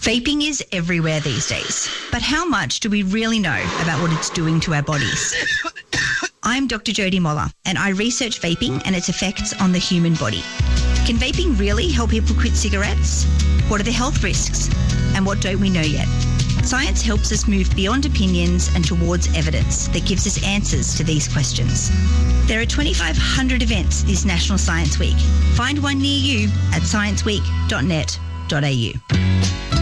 Vaping is everywhere these days, but how much do we really know about what it's doing to our bodies? I'm Dr. Jodie Moller, and I research vaping and its effects on the human body. Can vaping really help people quit cigarettes? What are the health risks? And what don't we know yet? Science helps us move beyond opinions and towards evidence that gives us answers to these questions. There are 2,500 events this National Science Week. Find one near you at scienceweek.net.au.